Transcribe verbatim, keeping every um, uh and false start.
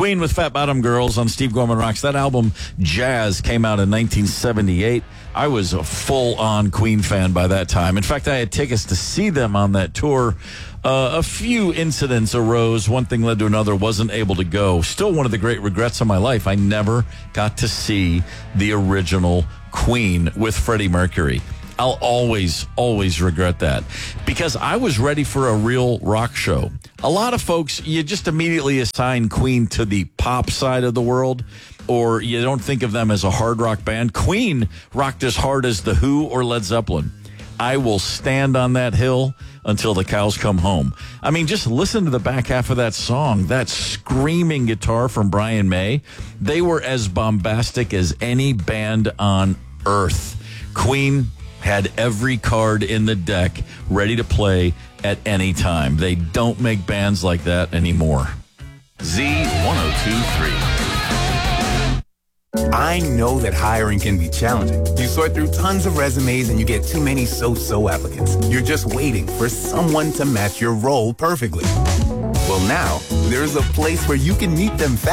Queen with Fat Bottom Girls on Steve Gorman Rocks. That album, Jazz, came out in nineteen seventy-eight. I was a full-on Queen fan by that time. In fact, I had tickets to see them on that tour. Uh, a few incidents arose. One thing led to another. Wasn't able to go. Still one of the great regrets of my life. I never got to see the original Queen with Freddie Mercury. I'll always, always regret that because I was ready for a real rock show. A lot of folks, you just immediately assign Queen to the pop side of the world, or you don't think of them as a hard rock band. Queen rocked as hard as The Who or Led Zeppelin. I will stand on that hill until the cows come home. I mean, just listen to the back half of that song. That screaming guitar from Brian May. They were as bombastic as any band on earth. Queen had every card in the deck ready to play at any time. They don't make bands like that anymore. Z one oh two point three. I know that hiring can be challenging. You sort through tons of resumes and you get too many so-so applicants. You're just waiting for someone to match your role perfectly. Well, now, there's a place where you can meet them fast.